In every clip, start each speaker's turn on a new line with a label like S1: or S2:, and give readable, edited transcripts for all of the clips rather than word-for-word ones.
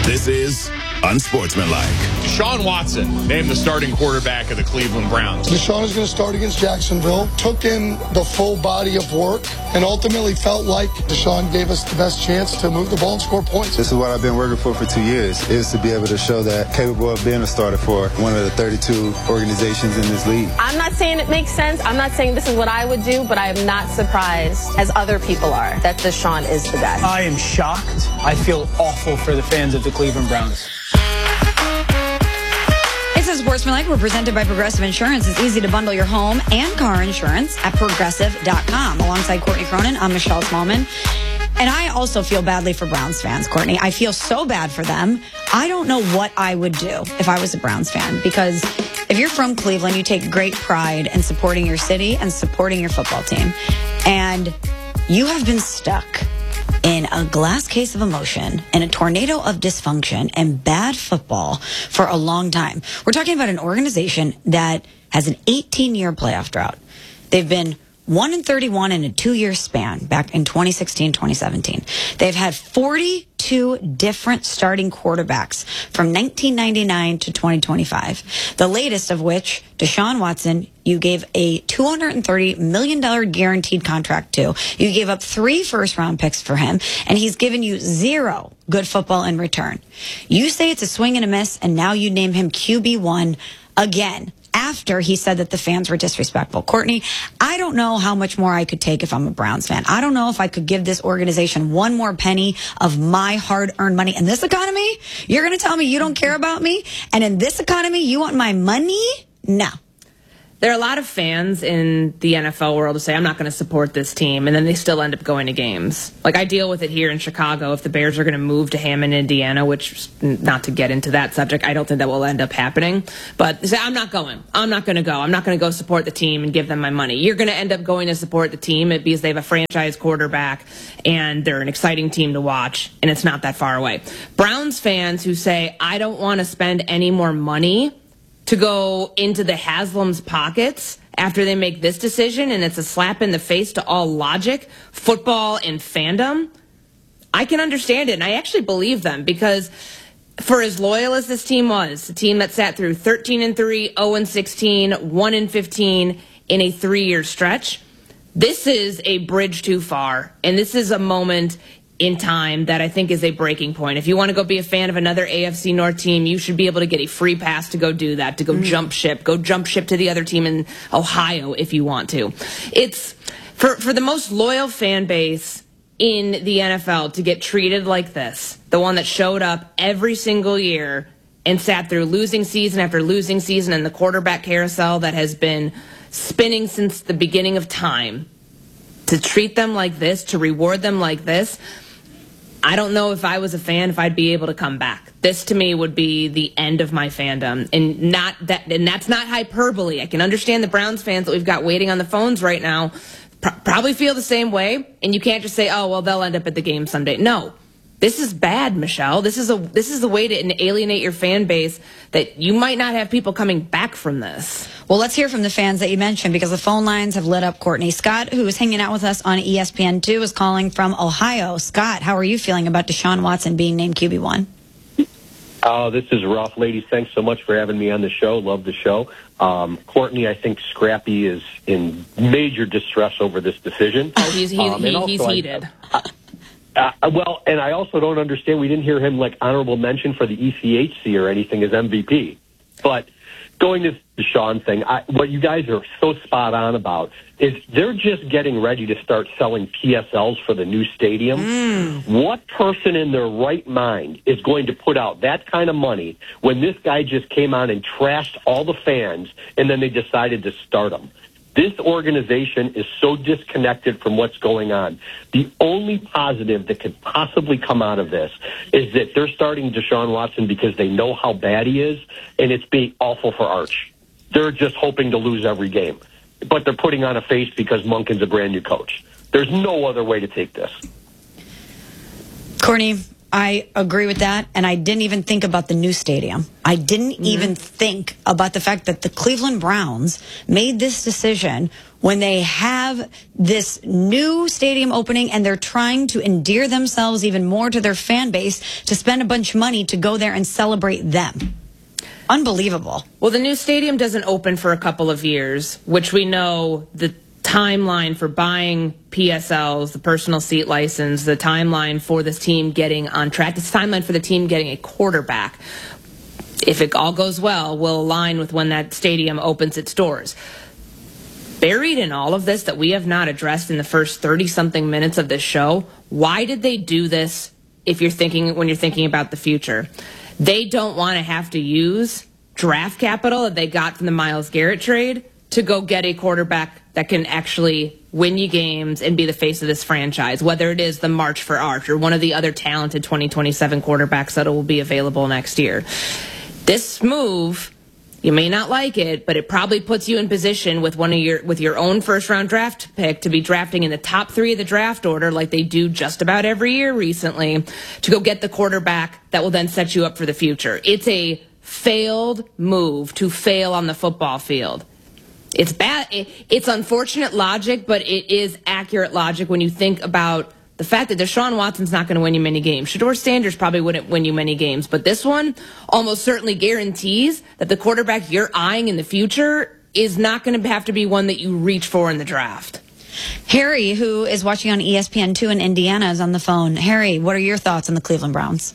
S1: This is Unsportsmanlike.
S2: Deshaun Watson named the starting quarterback of the Cleveland Browns.
S3: Deshaun is going to start against Jacksonville. Took in the full body of work and ultimately felt like Deshaun gave us the best chance to move the ball and score points.
S4: This is what I've been working for 2 years, is to be able to show that capable of being a starter for one of the 32 organizations in this league.
S5: I'm not saying it makes sense. I'm not saying this is what I would do, but I am not surprised, as other people are, that Deshaun is the best.
S6: I am shocked. I feel awful for the fans of the Cleveland Browns.
S7: This is Sportsmanlike. We're presented by Progressive Insurance. It's easy to bundle your home and car insurance at Progressive.com. Alongside Courtney Cronin, I'm Michelle Smallman. And I also feel badly for Browns fans, Courtney. I feel so bad for them. I don't know what I would do if I was a Browns fan, because if you're from Cleveland, you take great pride in supporting your city and supporting your football team. And you have been stuck in a glass case of emotion and a tornado of dysfunction and bad football for a long time. We're talking about an organization that has an 18-year playoff drought. They've been 1-31 in a 2-year span back in 2016, 2017. They've had 42 different starting quarterbacks from 1999 to 2025. The latest of which, Deshaun Watson, you gave a $230 million guaranteed contract to. You gave up 3 first-round picks for him, and he's given you 0 good football in return. You say it's a swing and a miss, and now you name him QB1 again, after he said that the fans were disrespectful. Courtney, I don't know how much more I could take if I'm a Browns fan. I don't know if I could give this organization one more penny of my hard-earned money. In this economy, you're going to tell me you don't care about me? And in this economy, you want my money? No.
S8: There are a lot of fans in the NFL world who say, I'm not going to support this team, and then they still end up going to games. Like, I deal with it here in Chicago. If the Bears are going to move to Hammond, Indiana, which, not to get into that subject, I don't think that will end up happening. But they say, I'm not going. I'm not going to go. I'm not going to go support the team and give them my money. You're going to end up going to support the team because they have a franchise quarterback, and they're an exciting team to watch, and it's not that far away. Browns fans who say, I don't want to spend any more money to go into the Haslam's pockets after they make this decision, and it's a slap in the face to all logic, football, and fandom, I can understand it, and I actually believe them, because for as loyal as this team was, the team that sat through 13-3, 0-16, 1-15 in a 3-year stretch, this is a bridge too far, and this is a moment in time that I think is a breaking point. If you want to go be a fan of another AFC North team, you should be able to get a free pass to go do that, to go jump ship to the other team in Ohio if you want to. It's for the most loyal fan base in the NFL to get treated like this, the one that showed up every single year and sat through losing season after losing season and the quarterback carousel that has been spinning since the beginning of time, to treat them like this, to reward them like this, I don't know if I was a fan if I'd be able to come back. This to me would be the end of my fandom, and that's not hyperbole. I can understand the Browns fans that we've got waiting on the phones right now probably feel the same way, and you can't just say, "Oh, well, they'll end up at the game someday." No. This is bad, Michelle. This is a way to alienate your fan base that you might not have people coming back from this.
S7: Well, let's hear from the fans that you mentioned, because the phone lines have lit up, Courtney. Scott, who is hanging out with us on ESPN2, is calling from Ohio. Scott, how are you feeling about Deshaun Watson being named QB1?
S9: Oh, this is rough. Ladies, thanks so much for having me on the show. Love the show. Courtney, I think Scrappy is in major distress over this decision.
S8: Oh, he's heated.
S9: Well, and I also don't understand, we didn't hear him like honorable mention for the ECHC or anything as MVP. But going to the Deshaun thing, what you guys are so spot on about is they're just getting ready to start selling PSLs for the new stadium. What person in their right mind is going to put out that kind of money when this guy just came on and trashed all the fans and then they decided to start him? This organization is so disconnected from what's going on. The only positive that could possibly come out of this is that they're starting Deshaun Watson because they know how bad he is, and it's being awful for Arch. They're just hoping to lose every game. But they're putting on a face because Monken's a brand new coach. There's no other way to take this.
S7: Courtney, I agree with that, and I didn't even think about the new stadium. I didn't even think about the fact that the Cleveland Browns made this decision when they have this new stadium opening and they're trying to endear themselves even more to their fan base to spend a bunch of money to go there and celebrate them. Unbelievable.
S8: Well, the new stadium doesn't open for a couple of years, which we know the timeline for buying PSLs, the personal seat license, the timeline for this team getting on track, the timeline for the team getting a quarterback, if it all goes well, will align with when that stadium opens its doors. Buried in all of this that we have not addressed in the first 30-something minutes of this show, why did they do this when you're thinking about the future? They don't want to have to use draft capital that they got from the Myles Garrett trade to go get a quarterback that can actually win you games and be the face of this franchise, whether it is the March for Arch or one of the other talented 2027 quarterbacks that will be available next year. This move, you may not like it, but it probably puts you in position with your own first-round draft pick to be drafting in the top 3 of the draft order like they do just about every year recently to go get the quarterback that will then set you up for the future. It's a failed move to fail on the football field. It's bad. It's unfortunate logic, but it is accurate logic when you think about the fact that Deshaun Watson's not going to win you many games. Shedeur Sanders probably wouldn't win you many games, but this one almost certainly guarantees that the quarterback you're eyeing in the future is not going to have to be one that you reach for in the draft.
S7: Harry, who is watching on ESPN2 in Indiana, is on the phone. Harry, what are your thoughts on the Cleveland Browns?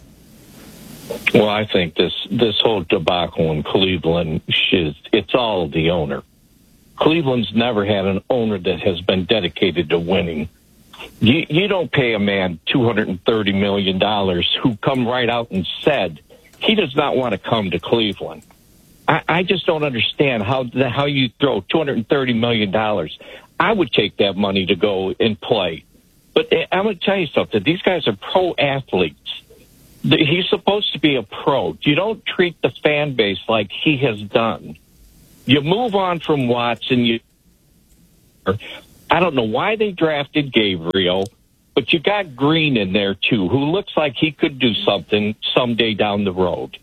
S10: Well, I think this whole debacle in Cleveland, it's all the owner. Cleveland's never had an owner that has been dedicated to winning. You don't pay a man $230 million who come right out and said he does not want to come to Cleveland. I just don't understand how you throw $230 million. I would take that money to go and play. But I'm going to tell you something. These guys are pro athletes. He's supposed to be a pro. You don't treat the fan base like he has done. You move on from Watson. I don't know why they drafted Gabriel, but you got Green in there, too, who looks like he could do something someday down the road.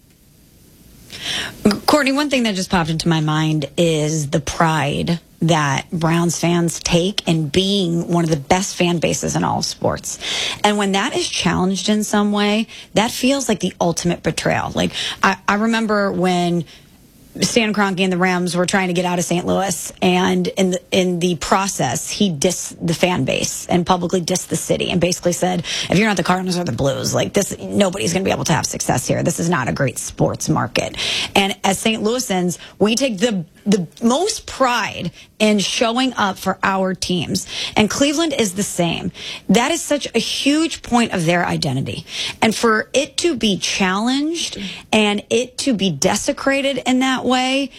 S7: Courtney, one thing that just popped into my mind is the pride that Browns fans take in being one of the best fan bases in all of sports. And when that is challenged in some way, that feels like the ultimate betrayal. Like, I remember when Stan Kroenke and the Rams were trying to get out of St. Louis, and in the process, he dissed the fan base and publicly dissed the city and basically said, if you're not the Cardinals or the Blues, like this, nobody's going to be able to have success here. This is not a great sports market. And as St. Louisans, we take the most pride in showing up for our teams. And Cleveland is the same. That is such a huge point of their identity. And for it to be challenged and it to be desecrated in that way,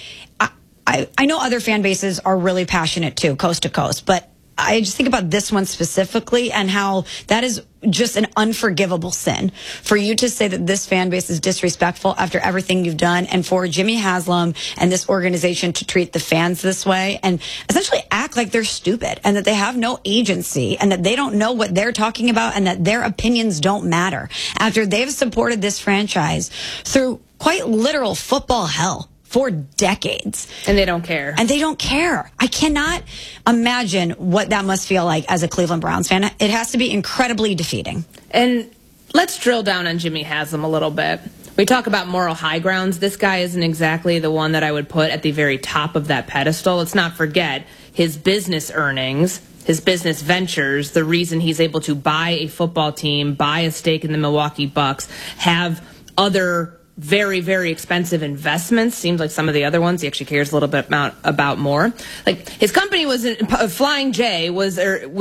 S7: I know other fan bases are really passionate too, coast to coast, but I just think about this one specifically and how that is just an unforgivable sin for you to say that this fan base is disrespectful after everything you've done, and for Jimmy Haslam and this organization to treat the fans this way and essentially act like they're stupid and that they have no agency and that they don't know what they're talking about and that their opinions don't matter after they've supported this franchise through quite literal football hell for decades.
S8: And they don't care.
S7: And they don't care. I cannot imagine what that must feel like as a Cleveland Browns fan. It has to be incredibly defeating.
S8: And let's drill down on Jimmy Haslam a little bit. We talk about moral high grounds. This guy isn't exactly the one that I would put at the very top of that pedestal. Let's not forget his business earnings, his business ventures, the reason he's able to buy a football team, buy a stake in the Milwaukee Bucks, have other very, very expensive investments. Seems like some of the other ones he actually cares a little bit about more. Like his company was Flying J was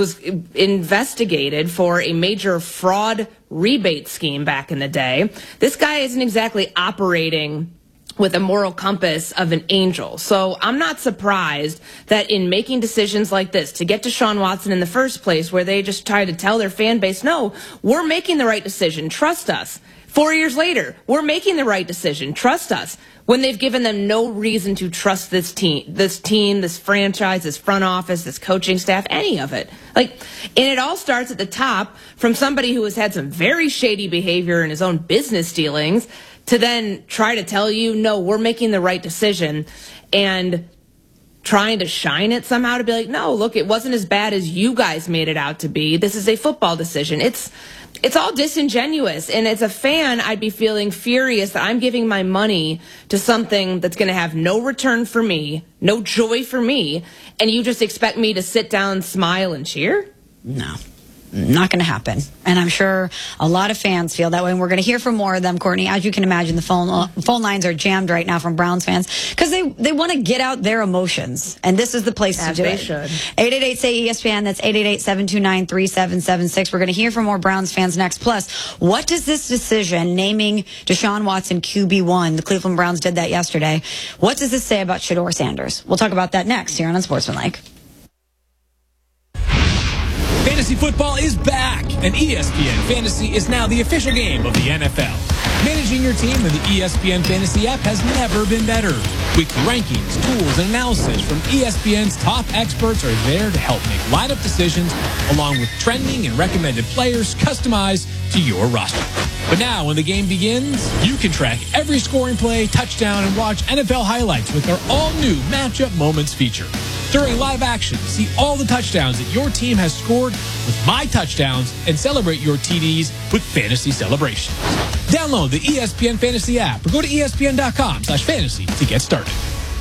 S8: investigated for a major fraud rebate scheme back in the day. This guy isn't exactly operating with a moral compass of an angel. So I'm not surprised that in making decisions like this, to get Deshaun Watson in the first place, where they just try to tell their fan base, no, we're making the right decision, trust us. 4 years later, we're making the right decision, trust us. When they've given them no reason to trust this team, this franchise, this front office, this coaching staff, any of it. And it all starts at the top from somebody who has had some very shady behavior in his own business dealings, to then try to tell you, no, we're making the right decision, and trying to shine it somehow to be like, no, look, it wasn't as bad as you guys made it out to be. This is a football decision. It's all disingenuous. And as a fan, I'd be feeling furious that I'm giving my money to something that's going to have no return for me, no joy for me, and you just expect me to sit down, smile, and cheer?
S7: No. Not going to happen. And I'm sure a lot of fans feel that way. And we're going to hear from more of them, Courtney. As you can imagine, the phone lines are jammed right now from Browns fans because they want to get out their emotions. And this is the place to do it.
S8: Should.
S7: 888-SAY-ESPN. That's 888-729-3776. We're going to hear from more Browns fans next. Plus, what does this decision naming Deshaun Watson QB1, the Cleveland Browns did that yesterday, what does this say about Shedeur Sanders? We'll talk about that next here on Unsportsmanlike.
S11: Fantasy football is back, and ESPN Fantasy is now the official game of the NFL. Managing your team in the ESPN Fantasy app has never been better. Weekly rankings, tools, and analysis from ESPN's top experts are there to help make lineup decisions, along with trending and recommended players customized to your roster. But now, when the game begins, you can track every scoring play, touchdown, and watch NFL highlights with our all-new Matchup Moments feature. During live action, see all the touchdowns that your team has scored with My Touchdowns and celebrate your TDs with Fantasy Celebrations. Download the ESPN Fantasy app or go to ESPN.com/fantasy to get started.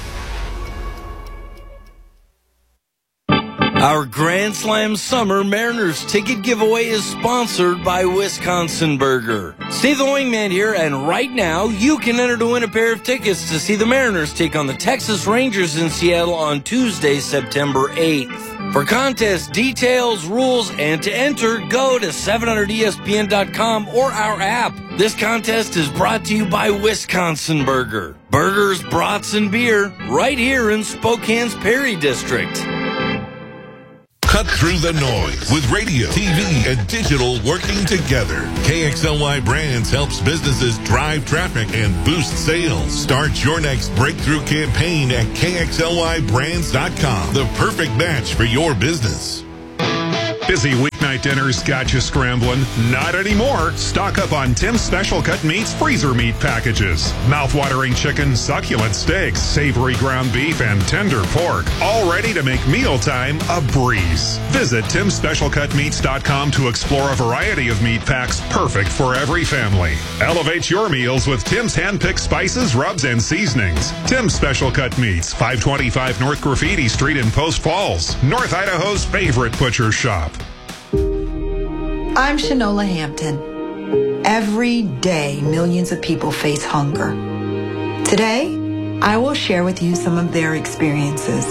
S12: Our Grand Slam Summer Mariners ticket giveaway is sponsored by Wisconsin Burger. Steve the Wingman here, and right now you can enter to win a pair of tickets to see the Mariners take on the Texas Rangers in Seattle on Tuesday, September 8th. For contest details, rules, and to enter, go to 700ESPN.com or our app. This contest is brought to you by Wisconsin Burger. Burgers, brats, and beer right here in Spokane's Perry District.
S1: Cut through the noise with radio, TV, and digital working together. KXLY Brands helps businesses drive traffic and boost sales. Start your next breakthrough campaign at KXLYBrands.com. The perfect match for your business.
S13: Busy weeknight dinners got you scrambling? Not anymore. Stock up on Tim's Special Cut Meats freezer meat packages. Mouth-watering chicken, succulent steaks, savory ground beef, and tender pork. All ready to make mealtime a breeze. Visit TimSpecialCutMeats.com to explore a variety of meat packs perfect for every family. Elevate your meals with Tim's hand-picked spices, rubs, and seasonings. Tim's Special Cut Meats, 525 North Graffiti Street in Post Falls, North Idaho's favorite butcher shop.
S14: I'm Shanola Hampton. Every day, millions of people face hunger. Today, I will share with you some of their experiences.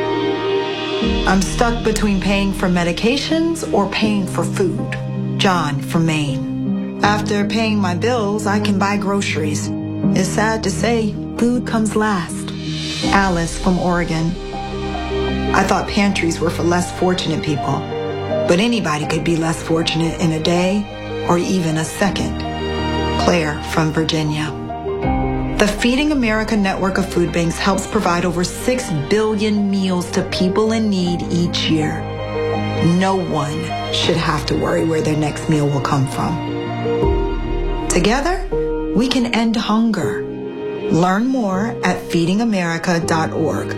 S14: I'm stuck between paying for medications or paying for food. John from Maine. After paying my bills, I can buy groceries. It's sad to say, food comes last. Alice from Oregon. I thought pantries were for less fortunate people. But anybody could be less fortunate in a day or even a second. Claire from Virginia. The Feeding America network of food banks helps provide over 6 billion meals to people in need each year. No one should have to worry where their next meal will come from. Together, we can end hunger. Learn more at feedingamerica.org.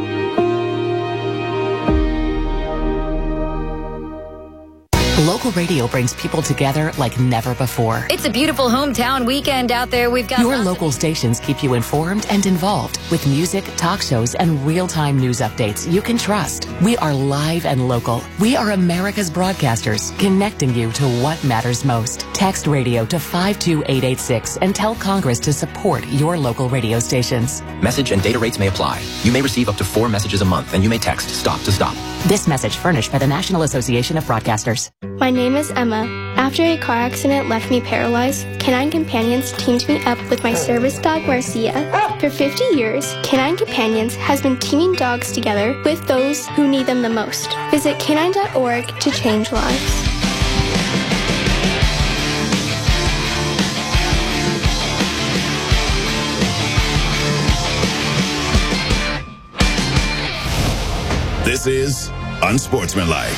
S15: Local radio brings people together like never before.
S16: It's a beautiful hometown weekend out there. We've got
S15: your local stations keep you informed and involved with music, talk shows, and real-time news updates you can trust. We are live and local. We are America's broadcasters, connecting you to what matters most. Text radio to 52886 and tell Congress to support your local radio stations.
S17: Message and data rates may apply. You may receive up to 4 messages a month, and you may text STOP to STOP.
S15: This message furnished by the National Association of Broadcasters.
S18: My name is Emma. After a car accident left me paralyzed, Canine Companions teamed me up with my service dog, Marcia. For 50 years, Canine Companions has been teaming dogs together with those who need them the most. Visit canine.org to change lives.
S19: This is Unsportsmanlike.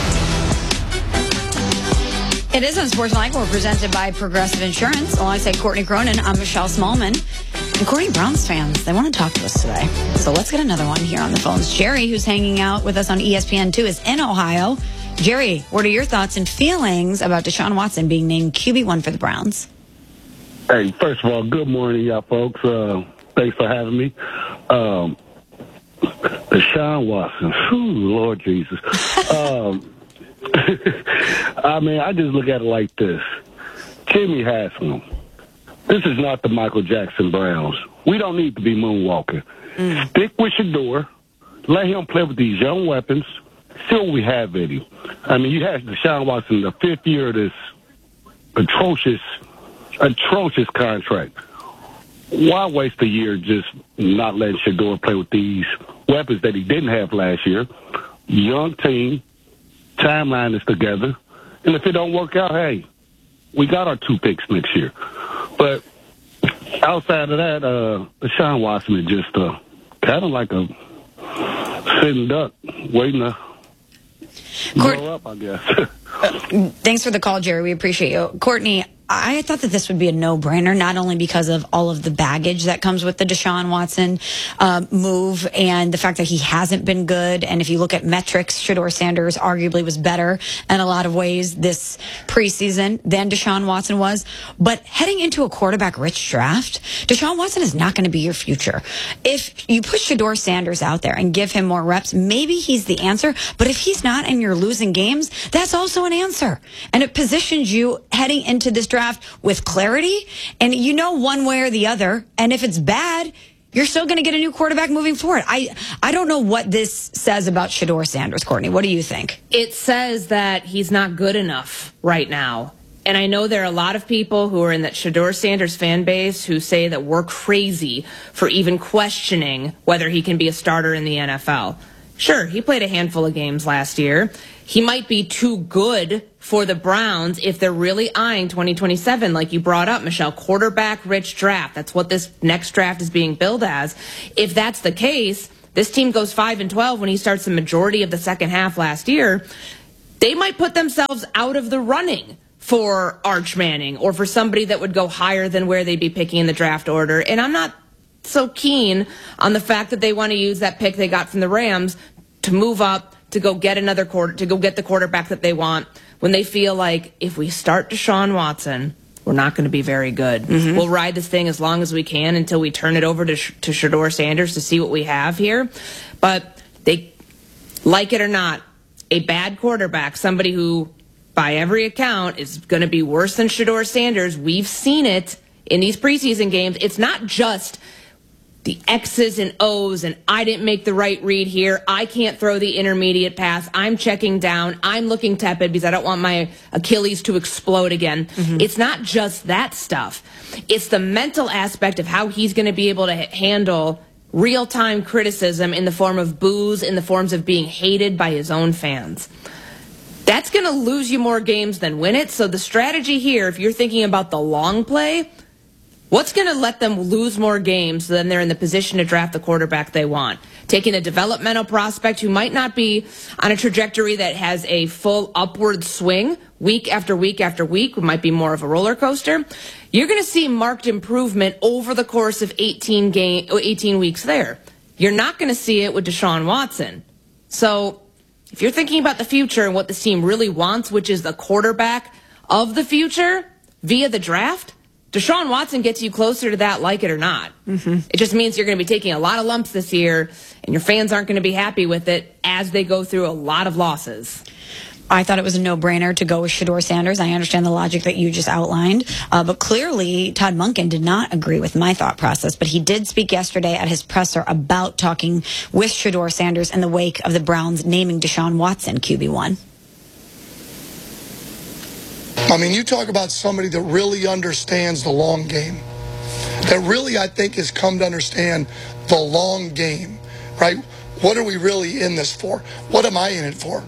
S7: It is Unsportsmanlike. We're presented by Progressive Insurance. Alongside Courtney Cronin, I'm Michelle Smallman. And Courtney, Browns fans, they want to talk to us today. So let's get another one here on the phones. Jerry, who's hanging out with us on ESPN2, is in Ohio. Jerry, what are your thoughts and feelings about Deshaun Watson being named QB1 for the Browns?
S20: Hey, first of all, good morning, y'all folks. Thanks for having me. Deshaun Watson. Whew, Lord Jesus. I mean, I just look at it like this. Jimmy Haslam. This is not the Michael Jackson Browns. We don't need to be moonwalking. Stick with Shedeur. Let him play with these young weapons. See what we have in him. I mean, you have Deshaun Watson, the 5th year of this atrocious contract. Why waste a year just not letting Shedeur play with these weapons that he didn't have last year? Young team, timeline is together, and if it don't work out, hey, we got our 2 picks next year. But outside of that, Deshaun Watson is just kind of like a sitting duck waiting to grow up, I guess.
S7: Thanks for the call, Jerry. We appreciate you. Courtney, I thought that this would be a no-brainer, not only because of all of the baggage that comes with the Deshaun Watson move and the fact that he hasn't been good. And if you look at metrics, Shedeur Sanders arguably was better in a lot of ways this preseason than Deshaun Watson was. But heading into a quarterback-rich draft, Deshaun Watson is not going to be your future. If you put Shedeur Sanders out there and give him more reps, maybe he's the answer. But if he's not and you're losing games, that's also an answer. And it positions you heading into this draft with clarity, and you know one way or the other. And if it's bad, you're still going to get a new quarterback moving forward. I don't know what this says about Shedeur Sanders, Courtney. What do you think?
S8: It says that he's not good enough right now. And I know there are a lot of people who are in that Shedeur Sanders fan base who say that we're crazy for even questioning whether he can be a starter in the NFL. Sure, he played a handful of games last year. He might be too good for the Browns if they're really eyeing 2027, like you brought up, Michelle, quarterback-rich draft. That's what this next draft is being billed as. If that's the case, this team goes 5-12 when he starts the majority of the second half last year. They might put themselves out of the running for Arch Manning or for somebody that would go higher than where they'd be picking in the draft order. And I'm not so keen on the fact that they want to use that pick they got from the Rams to move up to go get the quarterback that they want when they feel like if we start Deshaun Watson, we're not going to be very good. We'll ride this thing as long as we can until we turn it over to Shedeur Sanders to see what we have here. But they, like it or not, a bad quarterback, somebody who, by every account, is going to be worse than Shedeur Sanders. We've seen it in these preseason games. It's not just the X's and O's and I didn't make the right read here. I can't throw the intermediate pass. I'm checking down. I'm looking tepid because I don't want my Achilles to explode again. It's not just that stuff. It's the mental aspect of how he's going to be able to handle real-time criticism in the form of boos, in the forms of being hated by his own fans. That's going to lose you more games than win it. So the strategy here, if you're thinking about the long play, what's going to let them lose more games so then they're in the position to draft the quarterback they want? Taking a developmental prospect who might not be on a trajectory that has a full upward swing week after week after week, might be more of a roller coaster. You're going to see marked improvement over the course of 18 weeks there. You're not going to see it with Deshaun Watson. So if you're thinking about the future and what this team really wants, which is the quarterback of the future via the draft, Deshaun Watson gets you closer to that, like it or not. It just means you're going to be taking a lot of lumps this year, and your fans aren't going to be happy with it as they go through a lot of losses.
S7: I thought it was a no-brainer to go with Shedeur Sanders. I understand the logic that you just outlined. But clearly, Todd Monken did not agree with my thought process. But he did speak yesterday at his presser about talking with Shedeur Sanders in the wake of the Browns naming Deshaun Watson QB1.
S3: I mean, you talk about somebody that really understands the long game. That really, I think, has come to understand the long game, right? What are we really in this for? What am I in it for?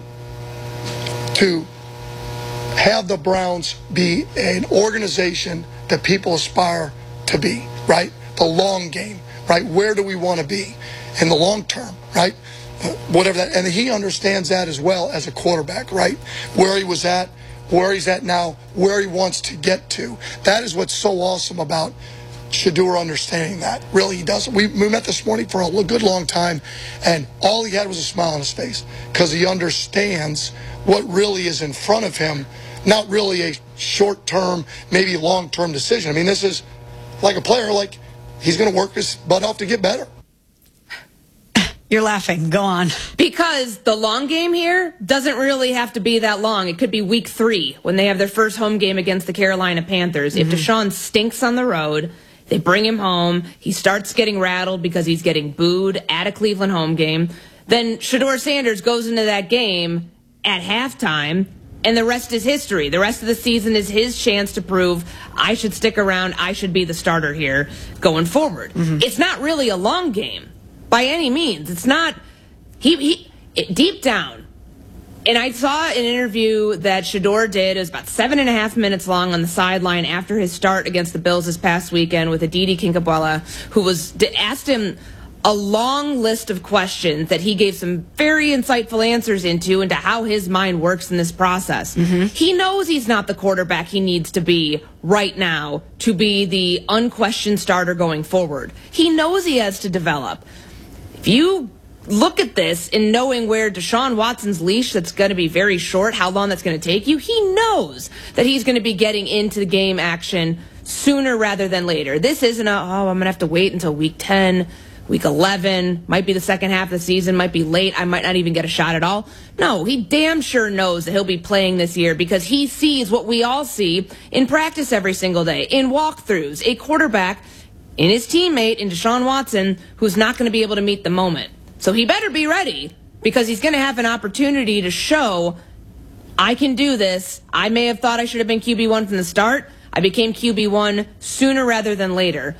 S3: To have the Browns be an organization that people aspire to be, right? The long game, right? Where do we want to be in the long term, right? Whatever that, and he understands that as well as a quarterback, right? Where he was at, where he's at now, where he wants to get to. That is what's so awesome about Shedeur understanding that. Really, he does. We met this morning for a good long time, and all he had was a smile on his face because he understands what really is in front of him, not really a short-term, maybe long-term decision. I mean, this is like a player, like he's going to work his butt off to get better.
S7: You're laughing. Go on.
S8: Because the long game here doesn't really have to be that long. It could be week 3 when they have their first home game against the Carolina Panthers. If Deshaun stinks on the road, they bring him home. He starts getting rattled because he's getting booed at a Cleveland home game. Then Shedeur Sanders goes into that game at halftime, and the rest is history. The rest of the season is his chance to prove, I should stick around, I should be the starter here going forward. It's not really a long game. By any means. It's not, deep down. And I saw an interview that Shedeur did. It was about 7.5 minutes long on the sideline after his start against the Bills this past weekend with Aditi Kinkhabwala, who asked him a long list of questions that he gave some very insightful answers into how his mind works in this process. He knows he's not the quarterback he needs to be right now to be the unquestioned starter going forward. He knows he has to develop. If you look at this in knowing where Deshaun Watson's leash that's going to be very short, how long that's going to take you, he knows that he's going to be getting into the game action sooner rather than later. This isn't I'm going to have to wait until week 10, week 11, might be the second half of the season, might be late, I might not even get a shot at all. No, he damn sure knows that he'll be playing this year because he sees what we all see in practice every single day, in walkthroughs, a quarterback in his teammate, in Deshaun Watson, who's not going to be able to meet the moment. So he better be ready because he's going to have an opportunity to show, I can do this. I may have thought I should have been QB1 from the start. I became QB1 sooner rather than later.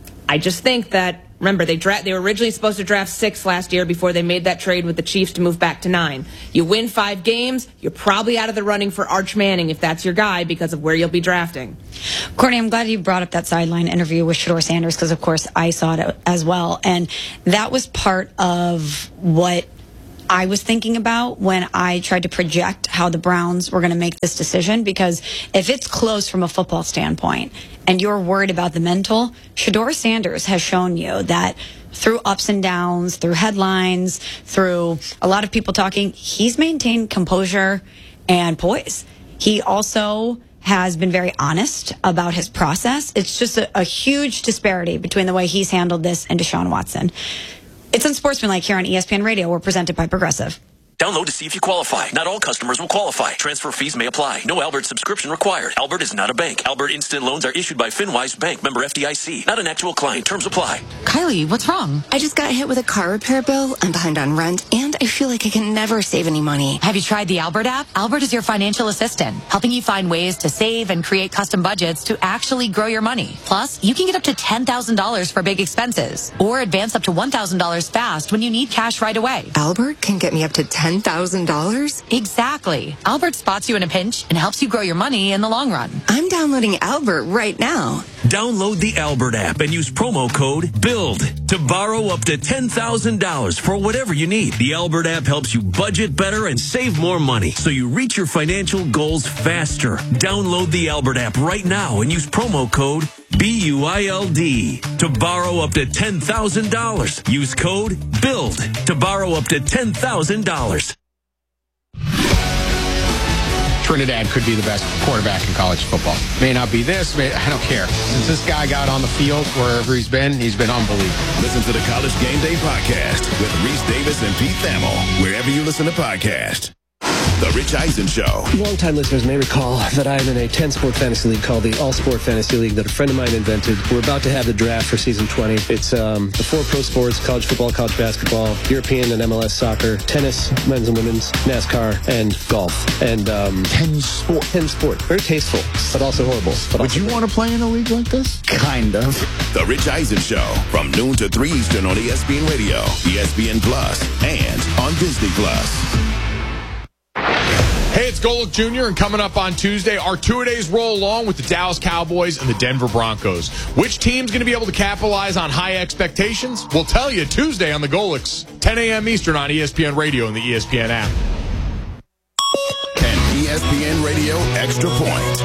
S8: I just think that, remember, they were originally supposed to draft 6 last year before they made that trade with the Chiefs to move back to 9. You win 5 games, you're probably out of the running for Arch Manning if that's your guy because of where you'll be drafting.
S7: Courtney, I'm glad you brought up that sideline interview with Shedeur Sanders because, of course, I saw it as well. And that was part of what I was thinking about when I tried to project how the Browns were going to make this decision, because if it's close from a football standpoint and you're worried about the mental, Shedeur Sanders has shown you that through ups and downs, through headlines, through a lot of people talking, he's maintained composure and poise. He also has been very honest about his process. It's just a huge disparity between the way he's handled this and Deshaun Watson. It's Unsportsmanlike here on ESPN Radio. We're presented by Progressive.
S21: Download to see if you qualify. Not all customers will qualify. Transfer fees may apply. No Albert subscription required. Albert is not a bank. Albert Instant Loans are issued by FinWise Bank, member FDIC. Not an actual client. Terms apply.
S22: Kylie, what's wrong? I just got hit with a car repair bill. I'm behind on rent, and I feel like I can never save any money.
S23: Have you tried the Albert app? Albert is your financial assistant, helping you find ways to save and create custom budgets to actually grow your money. Plus, you can get up to $10,000 for big expenses, or advance up to $1,000 fast when you need cash right away.
S22: Albert can get me up to $10,000?
S23: Exactly. Albert spots you in a pinch and helps you grow your money in the long run.
S22: I'm downloading Albert right now.
S21: Download the Albert app and use promo code BUILD to borrow up to $10,000 for whatever you need. The Albert app helps you budget better and save more money so you reach your financial goals faster. Download the Albert app right now and use promo code BUILD to borrow up to $10,000. Use code BUILD to borrow up to $10,000.
S2: Trinidad could be the best quarterback in college football. May not be this, I don't care. Since this guy got on the field, wherever he's been unbelievable.
S19: Listen to the College Game Day Podcast with Reese Davis and Pete Thamel, wherever you listen to podcasts. The Rich Eisen Show.
S4: Longtime listeners may recall that I am in a 10-sport fantasy league called the All-Sport Fantasy League that a friend of mine invented. We're about to have the draft for season 20. It's the 4 pro sports: college football, college basketball, European and MLS soccer, tennis, men's and women's, NASCAR, and golf. And
S5: 10 sport.
S4: Very tasteful, but also horrible. But
S5: Would you want to play in a league like this?
S4: Kind of.
S19: The Rich Eisen Show from noon to 3 Eastern on ESPN Radio, ESPN Plus, and on Disney Plus.
S6: Hey, it's Golick Jr., and coming up on Tuesday, our two-a-days roll along with the Dallas Cowboys and the Denver Broncos. Which team's going to be able to capitalize on high expectations? We'll tell you Tuesday on the Golicks, 10 a.m. Eastern on ESPN Radio and the ESPN app.
S19: And ESPN Radio Extra Point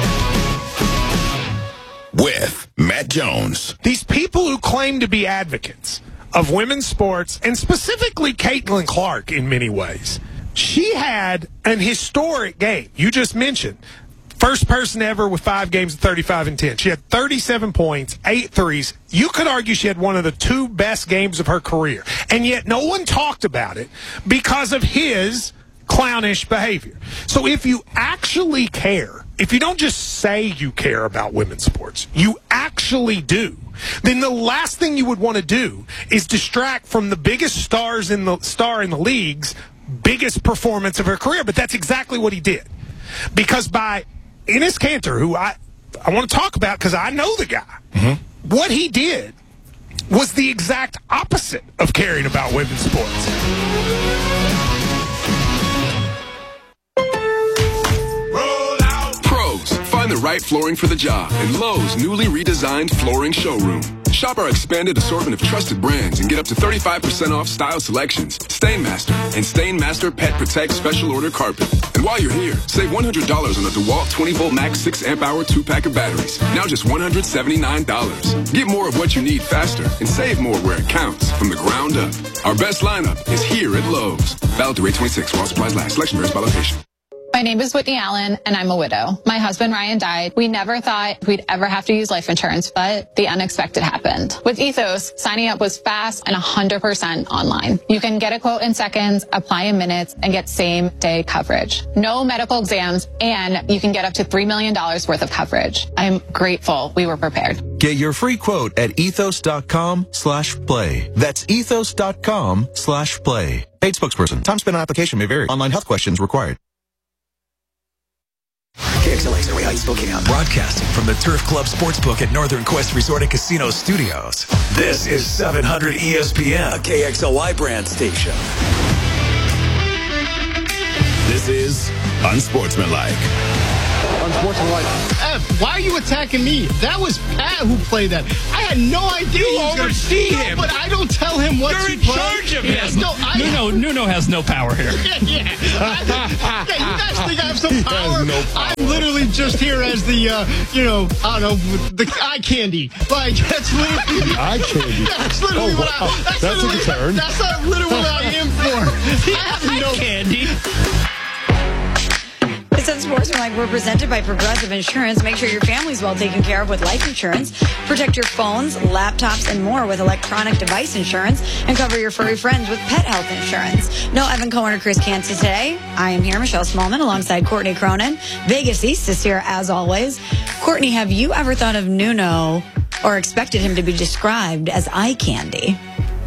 S19: with Matt Jones.
S24: These people who claim to be advocates of women's sports, and specifically Caitlin Clark in many ways, she had an historic game. You just mentioned. First person ever with 5 games of 35 and 10. She had 37 points, 8 threes. You could argue she had one of the 2 best games of her career. And yet no one talked about it because of his clownish behavior. So if you actually care, if you don't just say you care about women's sports, you actually do, then the last thing you would want to do is distract from the biggest star in the league's biggest performance of her career. But that's exactly what he did. Because by Enes Kanter, who I want to talk about because I know the guy, what he did was the exact opposite of caring about women's sports.
S25: Find the right flooring for the job in Lowe's newly redesigned flooring showroom. Shop our expanded assortment of trusted brands and get up to 35% off style selections, Stainmaster, and Stainmaster Pet Protect Special Order Carpet. And while you're here, save $100 on a DeWalt 20-volt max 6-amp-hour 2-pack of batteries. Now just $179. Get more of what you need faster and save more where it counts from the ground up. Our best lineup is here at Lowe's. Valid through 8/26 while supplies last. Selection varies by location.
S26: My name is Whitney Allen, and I'm a widow. My husband, Ryan, died. We never thought we'd ever have to use life insurance, but the unexpected happened. With Ethos, signing up was fast and 100% online. You can get a quote in seconds, apply in minutes, and get same-day coverage. No medical exams, and you can get up to $3 million worth of coverage. I'm grateful we were prepared.
S27: Get your free quote at ethos.com/play. That's ethos.com/play. Paid spokesperson. Time spent on application may vary. Online health questions required.
S28: KXLA's area Spokane. Broadcasting from the Turf Club Sportsbook at Northern Quest Resort and Casino Studios. This is 700 ESPN, a KXLY brand station.
S19: This is Unsportsmanlike.
S29: Unsportsmanlike. Why are you attacking me? That was Pat who played that. I had no idea.
S30: You oversee him.
S29: But I don't tell him what
S30: You're
S29: to
S30: in
S29: play.
S30: charge of him.
S29: Nuno has no power here. Yeah. You guys think I have some power?
S30: No power.
S29: I'm literally just here as the, I don't know, the eye candy. Like, that's literally...
S5: Eye candy?
S29: That's literally what I...
S5: That's a good turn.
S29: That's literally what I am for. I have no candy.
S7: It's Unsportsmanlike. We're presented by Progressive Insurance. Make sure your family's well taken care of with life insurance. Protect your phones, laptops, and more with electronic device insurance. And cover your furry friends with pet health insurance. No Evan Cohen or Chris Canty today. I am here, Michelle Smallman, alongside Courtney Cronin. Vegas East is here, as always. Courtney, have you ever thought of Nuno or expected him to be described as eye candy?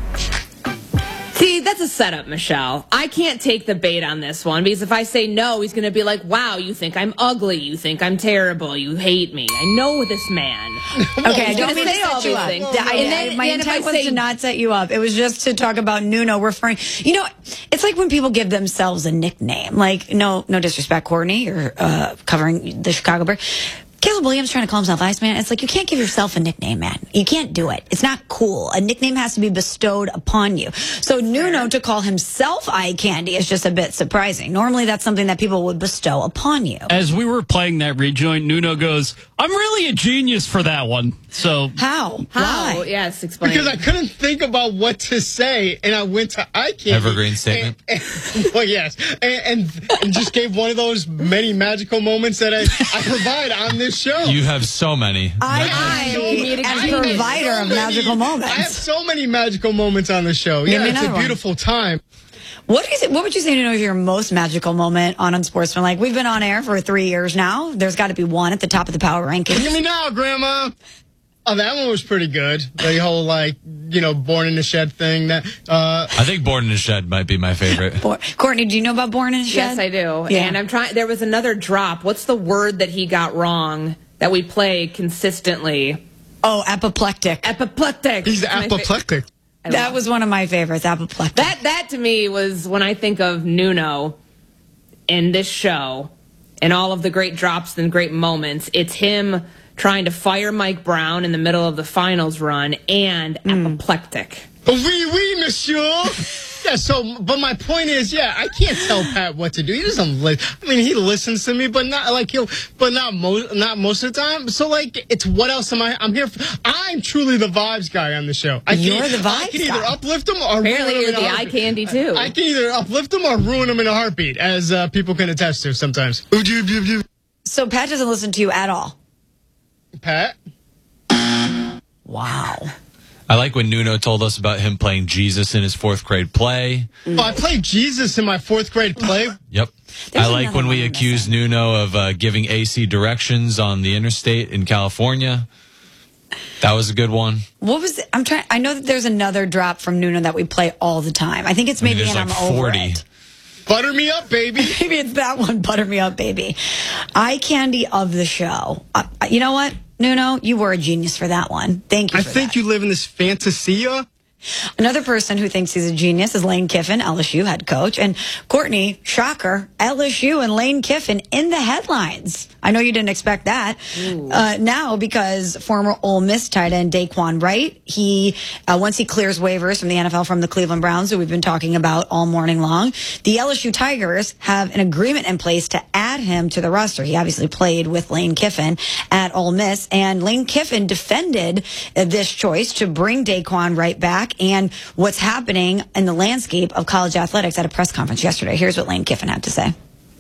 S8: See, that's a setup, Michelle. I can't take the bait on this one because if I say no, he's going to be like, wow, you think I'm ugly. You think I'm terrible. You hate me. I know this man.
S7: Okay, I don't mean to set you up. My intent was to not set you up. It was just to talk about Nuno referring. You know, it's like when people give themselves a nickname. Like, no disrespect, Courtney, you're covering the Chicago Bears. Caleb Williams trying to call himself Iceman. It's like, you can't give yourself a nickname, man. You can't do it. It's not cool. A nickname has to be bestowed upon you. So Nuno to call himself Eye Candy is just a bit surprising. Normally that's something that people would bestow upon you.
S31: As we were playing that rejoin, Nuno goes, I'm really a genius for that one. So
S7: How?
S8: Why? Yes, explain.
S29: Because I couldn't think about what to say, and I went to Eye Candy.
S32: Evergreen statement.
S29: Well, yes. And just gave one of those many magical moments that I provide on this this show.
S1: You have so many.
S7: I am a provider of magical moments.
S29: I have so many magical moments on the show.
S7: Give
S29: Yeah,
S7: me
S29: it's a
S7: another one.
S29: beautiful time.
S7: What would you say to know is your most magical moment on Unsportsmanlike? We've been on air for 3 years now. There's got to be one at the top of the power rankings.
S29: Look at me now, Grandma. Oh, that one was pretty good. The whole, Born in the Shed thing.
S1: I think Born in the Shed might be my favorite.
S7: Courtney, do you know about Born in the Shed?
S8: Yes, I do.
S7: Yeah.
S8: And I'm trying. There was another drop. What's the word that he got wrong that we play consistently?
S7: Oh, apoplectic.
S8: Apoplectic.
S29: He's apoplectic.
S7: That was one of my favorites, apoplectic.
S8: That to me was when I think of Nuno in this show and all of the great drops and great moments. It's him trying to fire Mike Brown in the middle of the finals run and apoplectic.
S29: Oui, monsieur. Yeah, but my point is, I can't tell Pat what to do. He doesn't listen. I mean, he listens to me, but not most of the time. So, it's what else am I? I'm here for. I'm truly the vibes guy on the show.
S7: You're the vibes guy.
S29: I can either uplift him or
S8: Apparently
S29: ruin
S8: you're
S29: him in a
S8: the eye
S29: heartbeat.
S8: candy, too.
S29: I can either uplift him or ruin him in a heartbeat, as people can attest to sometimes.
S7: So Pat doesn't listen to you at all.
S29: Pat?
S7: Wow.
S1: I like when Nuno told us about him playing Jesus in his 4th grade play.
S29: Oh, I played Jesus in my 4th grade play.
S1: Yep. I like when we accused Nuno of giving AC directions on the interstate in California. That was a good one.
S7: What was it? I know that there's another drop from Nuno that we play all the time. I think it's maybe
S1: there's
S7: and
S1: like
S7: I'm
S1: 40.
S7: over it.
S29: Butter me up, baby.
S7: Maybe it's that one, butter me up, baby. Eye candy of the show. You know what, Nuno? You were a genius for that one. Thank you for
S29: I think you live in this fantasia.
S7: Another person who thinks he's a genius is Lane Kiffin, LSU head coach. And Courtney, shocker, LSU and Lane Kiffin in the headlines. I know you didn't expect that. Now, because former Ole Miss tight end Daquan Wright, once he clears waivers from the NFL from the Cleveland Browns, who we've been talking about all morning long, the LSU Tigers have an agreement in place to add him to the roster. He obviously played with Lane Kiffin at Ole Miss, and Lane Kiffin defended this choice to bring Daquan Wright back and what's happening in the landscape of college athletics at a press conference yesterday. Here's what Lane Kiffin had to say.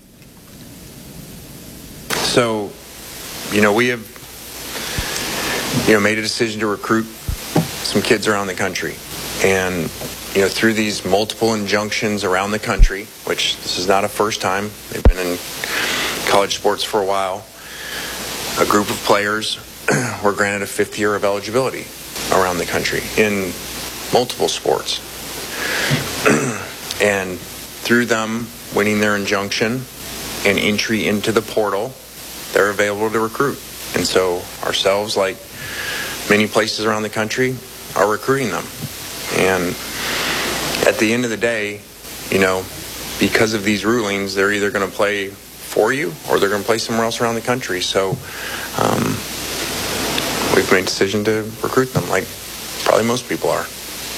S9: So, we have, made a decision to recruit some kids around the country. And, through these multiple injunctions around the country, which this is not a first time, they've been in college sports for a while, a group of players were granted a 5th year of eligibility around the country in multiple sports. And through them winning their injunction and entry into the portal, they're available to recruit. And so ourselves, like many places around the country, are recruiting them. And at the end of the day, because of these rulings, they're either going to play for you or they're going to play somewhere else around the country. So we've made a decision to recruit them, like probably most people are.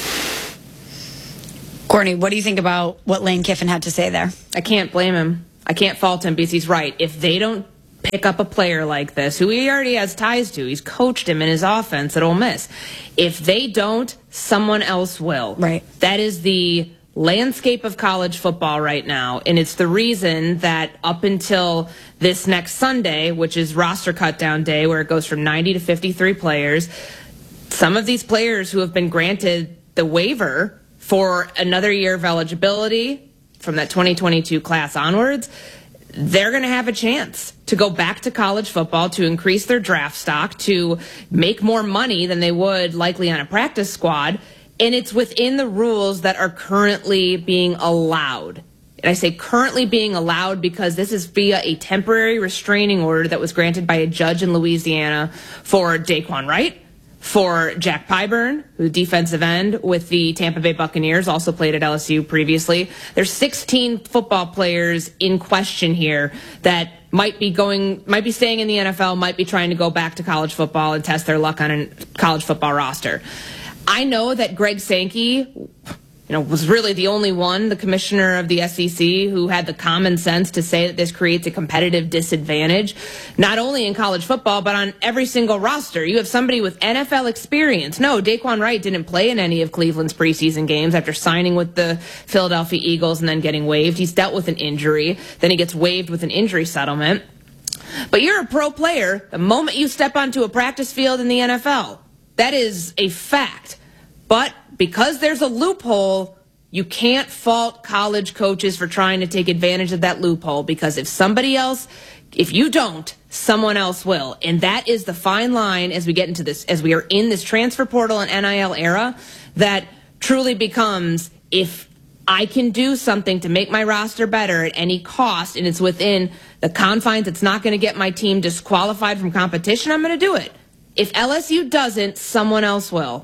S7: Courtney, what do you think about what Lane Kiffin had to say there?
S8: I can't blame him. I can't fault him because he's right. If they don't pick up a player like this, who he already has ties to, he's coached him in his offense at Ole Miss. If they don't, someone else will.
S7: Right.
S8: That is the landscape of college football right now, and it's the reason that up until this next Sunday, which is roster cut down day, where it goes from 90 to 53 players, some of these players who have been granted the waiver for another year of eligibility from that 2022 class onwards, they're going to have a chance to go back to college football, to increase their draft stock, to make more money than they would likely on a practice squad. And it's within the rules that are currently being allowed. And I say currently being allowed because this is via a temporary restraining order that was granted by a judge in Louisiana for Daquan Wright, for Jack Pyburn, who's defensive end with the Tampa Bay Buccaneers, also played at LSU previously. There's 16 football players in question here that might be staying in the NFL, might be trying to go back to college football and test their luck on a college football roster. I know that Greg Sankey, was really the only one, the commissioner of the SEC, who had the common sense to say that this creates a competitive disadvantage, not only in college football, but on every single roster. You have somebody with NFL experience. No, Daquan Wright didn't play in any of Cleveland's preseason games after signing with the Philadelphia Eagles and then getting waived. He's dealt with an injury. Then he gets waived with an injury settlement. But you're a pro player the moment you step onto a practice field in the NFL. That is a fact. But because there's a loophole, you can't fault college coaches for trying to take advantage of that loophole, because if you don't, someone else will. And that is the fine line as we get into this, as we are in this transfer portal and NIL era, that truly becomes, if I can do something to make my roster better at any cost, and it's within the confines, it's not going to get my team disqualified from competition, I'm going to do it. If LSU doesn't, someone else will.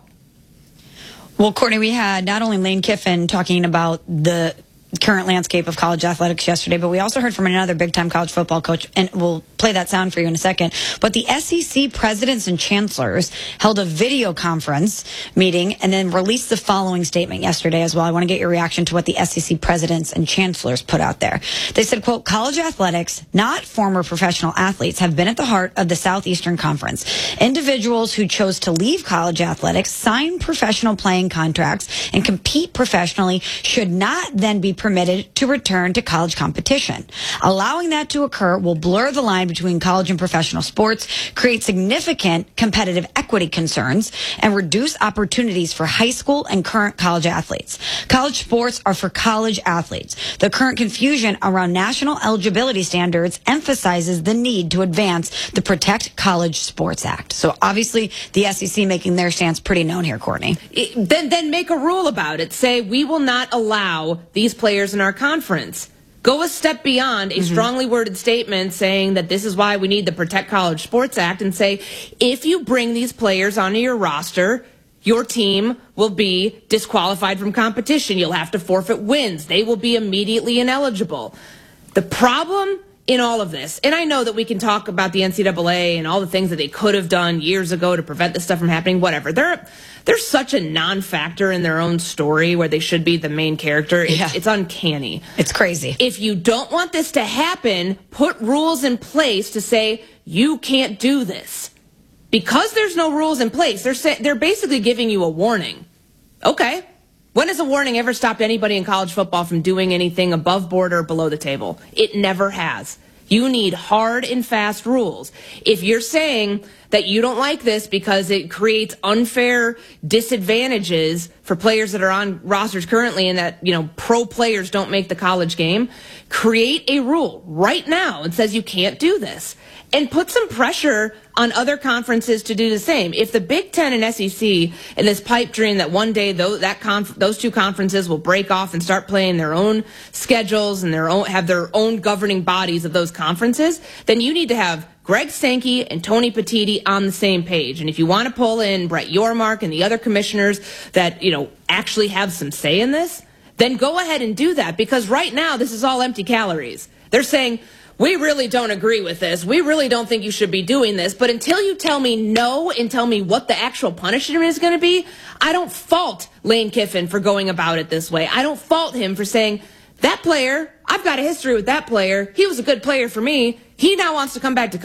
S7: Well, Courtney, we had not only Lane Kiffin talking about the current landscape of college athletics yesterday, but we also heard from another big-time college football coach, and we'll play that sound for you in a second. But the SEC presidents and chancellors held a video conference meeting and then released the following statement yesterday as well. I want to get your reaction to what the SEC presidents and chancellors put out there. They said, quote, college athletics, not former professional athletes, have been at the heart of the Southeastern Conference. Individuals who chose to leave college athletics, sign professional playing contracts, and compete professionally should not then be permitted to return to college competition. Allowing that to occur will blur the line between college and professional sports, create significant competitive equity concerns, and reduce opportunities for high school and current college athletes. College sports are for college athletes. The current confusion around national eligibility standards emphasizes the need to advance the Protect College Sports Act. So obviously the SEC making their stance pretty known here, Courtney.
S8: Then make a rule about it. Say, we will not allow these players in our conference. Go a step beyond a strongly worded statement saying that this is why we need the Protect College Sports Act, and say, if you bring these players onto your roster, your team will be disqualified from competition. You'll have to forfeit wins. They will be immediately ineligible. The problem in all of this, and I know that we can talk about the NCAA and all the things that they could have done years ago to prevent this stuff from happening, whatever. They're such a non-factor in their own story where they should be the main character. It's uncanny.
S7: It's crazy.
S8: If you don't want this to happen, put rules in place to say you can't do this. Because there's no rules in place, they're basically giving you a warning. Okay. When has a warning ever stopped anybody in college football from doing anything above board or below the table? It never has. You need hard and fast rules. If you're saying that you don't like this because it creates unfair disadvantages for players that are on rosters currently, and that, pro players don't make the college game, create a rule right now and says you can't do this. And put some pressure on other conferences to do the same. If the Big Ten and SEC and this pipe dream that one day those two conferences will break off and start playing their own schedules and have their own governing bodies of those conferences, then you need to have Greg Sankey and Tony Petitti on the same page. And if you want to pull in Brett Yormark and the other commissioners that, actually have some say in this, then go ahead and do that. Because right now, this is all empty calories. They're saying, we really don't agree with this. We really don't think you should be doing this. But until you tell me no and tell me what the actual punishment is going to be, I don't fault Lane Kiffin for going about it this way. I don't fault him for saying, that player, I've got a history with that player. He was a good player for me. He now wants to come back to